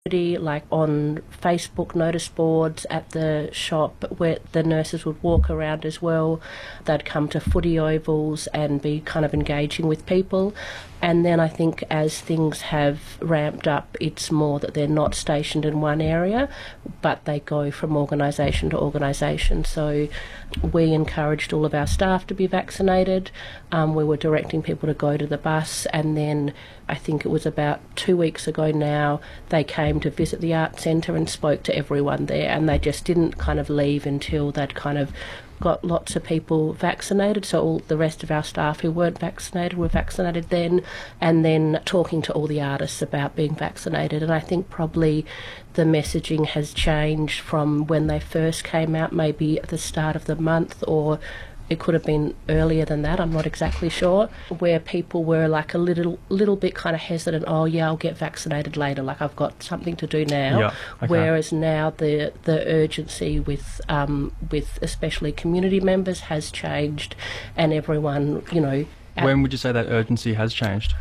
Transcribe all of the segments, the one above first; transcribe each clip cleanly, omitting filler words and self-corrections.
like on Facebook notice boards at the shop where the nurses would walk around as well. They'd come to footy ovals and be kind of engaging with people. And then I think as things have ramped up, it's more that they're not stationed in one area, but they go from organisation to organisation. So we encouraged all of our staff to be vaccinated. We were directing people to go to the bus, and then I think it was about 2 weeks ago now, they came to visit the Arts Centre and spoke to everyone there, and they just didn't kind of leave until they'd kind of got lots of people vaccinated. So all the rest of our staff who weren't vaccinated were vaccinated then, and then talking to all the artists about being vaccinated. And I think probably the messaging has changed from when they first came out, maybe at the start of the month, or it could have been earlier than that, I'm not exactly sure, where people were like a little bit kind of hesitant. Oh yeah, I'll get vaccinated later, like I've got something to do now. Yeah, okay. Whereas now the urgency with especially community members has changed, and everyone, you know. When would you say that urgency has changed?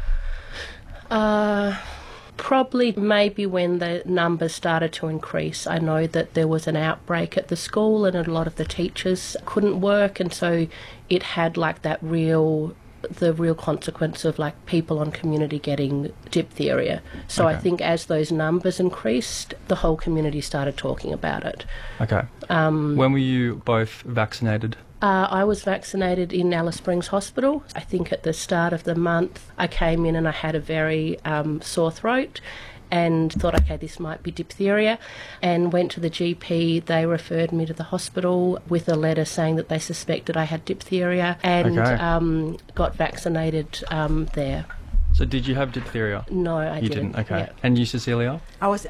Probably maybe when the numbers started to increase. I know that there was an outbreak at the school and a lot of the teachers couldn't work, and so it had like the real consequence of like people on community getting diphtheria. So Okay. I think as those numbers increased, the whole community started talking about it. Okay. When were you both vaccinated? I was vaccinated in Alice Springs Hospital. I think at the start of the month I came in and I had a very sore throat and thought, okay, this might be diphtheria, and went to the GP. They referred me to the hospital with a letter saying that they suspected I had diphtheria, and Okay. Got vaccinated there. So did you have diphtheria? No, I You didn't. didn't? Okay. Yeah. And you, Cecilia?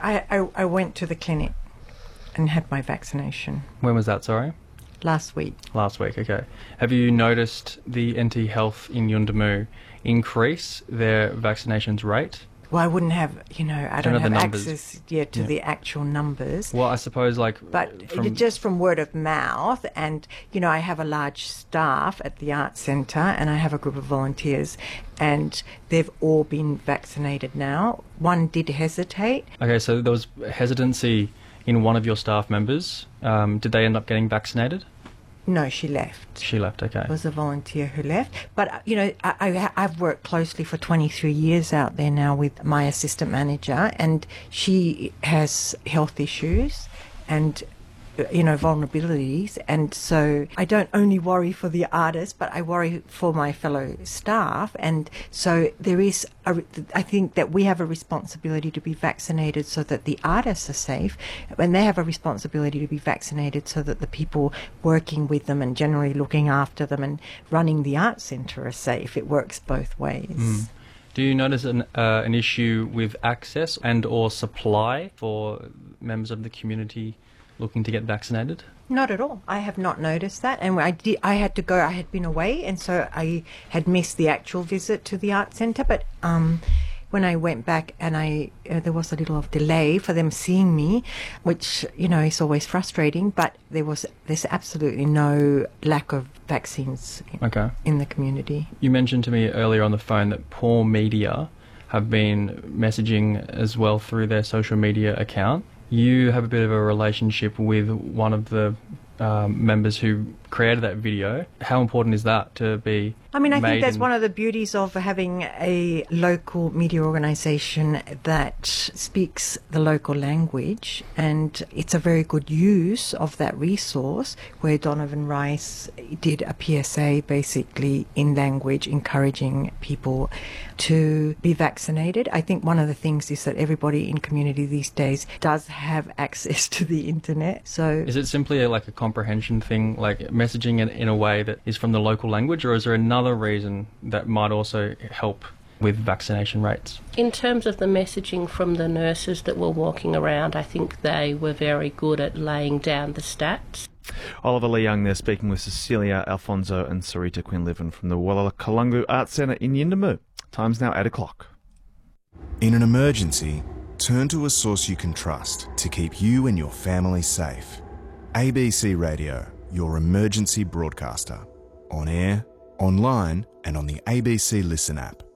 I went to the clinic and had my vaccination When was that, sorry? last week. Last week, okay. Have you noticed the NT Health in Yuendumu increase their vaccinations rate? Well, I wouldn't have, I don't know the have numbers. access yet to Yeah. the actual numbers. Well, I suppose But just from word of mouth, and, I have a large staff at the Arts Centre, and I have a group of volunteers, and they've all been vaccinated now. One did hesitate. Okay, so there was hesitancy in one of your staff members. Did they end up getting vaccinated? No, she left. She left, okay. It was a volunteer who left. But, I've worked closely for 23 years out there now with my assistant manager, and she has health issues and, vulnerabilities. And so I don't only worry for the artists, but I worry for my fellow staff. And so I think that we have a responsibility to be vaccinated so that the artists are safe, and they have a responsibility to be vaccinated so that the people working with them and generally looking after them and running the Arts Centre are safe. It works both ways. Do you notice an issue with access and or supply for members of the community looking to get vaccinated? Not at all. I have not noticed that, and I had to go. I had been away, and so I had missed the actual visit to the Arts Centre. But when I went back, and there was a little of delay for them seeing me, which is always frustrating. But there's absolutely no lack of vaccines Okay. in the community. You mentioned to me earlier on the phone that Paw Media have been messaging as well through their social media account. You have a bit of a relationship with one of the members who created that video. How important is that to be I think made that's in- one of the beauties of having a local media organisation that speaks the local language, and it's a very good use of that resource, where Donovan Rice did a PSA basically in language encouraging people to be vaccinated. I think one of the things is that everybody in community these days does have access to the internet. So Is it simply like a comprehension thing, like messaging in a way that is from the local language, or is there another reason that might also help with vaccination rates? In terms of the messaging from the nurses that were walking around, I think they were very good at laying down the stats. Oliver Lee Young there speaking with Cecilia Alfonso and Sarita Quinlivan from the Wallakalungu Arts Centre in Yuendumu. Time's now 8 o'clock. In an emergency, turn to a source you can trust to keep you and your family safe. ABC Radio, your emergency broadcaster. On air, online and on the ABC Listen app.